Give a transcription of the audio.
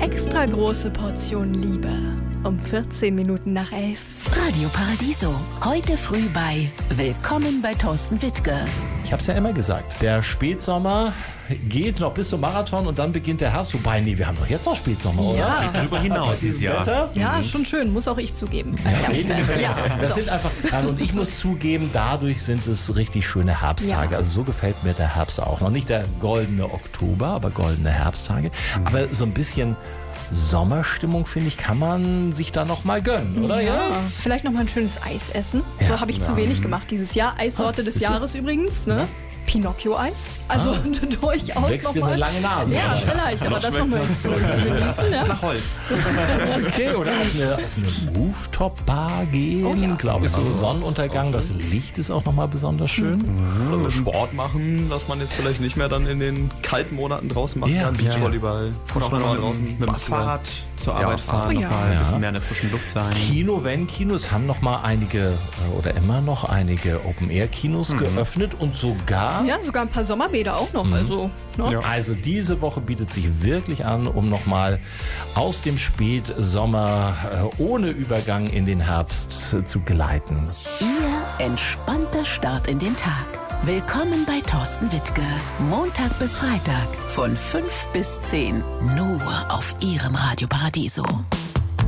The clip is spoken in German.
extra große Portion Liebe. Um 14 Minuten nach 11. Radio Paradiso. Heute früh bei Willkommen bei Thorsten Wittke. Ich habe es ja immer gesagt, der Spätsommer geht noch bis zum Marathon und dann beginnt der Herbst. Wobei, nee, wir haben doch jetzt noch Spätsommer, oder? Ja. Geht drüber hinaus dieses Jahr. Wetter? Ja, schon schön, muss auch ich zugeben. Das sind einfach, und ich muss zugeben, dadurch sind es richtig schöne Herbsttage. Ja. Also so gefällt mir der Herbst auch. Noch nicht der goldene Oktober, aber goldene Herbsttage. Aber so ein bisschen Sommerstimmung, finde ich, kann man sich da noch mal gönnen, oder? Ja, Jetzt? vielleicht noch mal ein schönes Eis essen. Ja. So habe ich zu wenig gemacht dieses Jahr. Eissorte des siehst du? Jahres übrigens, ne? Pinocchio-Eis. Also durchaus Wächst noch dir eine mal. lange Nase. Ja, oder? vielleicht, aber das noch mal schmeckt zu genießen. Ja. Nach Holz. Okay, oder auf eine Rooftop-Bar gehen, Oh ja. glaube ich, so Sonnenuntergang. Das Licht ist auch noch mal besonders schön. Sport machen, was man jetzt vielleicht nicht mehr dann in den kalten Monaten draußen machen Ja, kann. Beachvolleyball, Fußball mal draußen mit dem Fahrrad zur Arbeit fahren, Oh noch ja. mal ein Ja. bisschen mehr in der frischen Luft sein. Kinos haben noch mal einige oder immer noch einige Open-Air-Kinos geöffnet und sogar... Ja, sogar ein paar Sommerbäder auch noch. Also, ne? Ja. Also diese Woche bietet sich wirklich an, um nochmal aus dem Spätsommer ohne Übergang in den Herbst zu gleiten. Ihr entspannter Start in den Tag. Willkommen bei Thorsten Wittke. Montag bis Freitag von 5 bis 10. Nur auf Ihrem Radio Paradiso.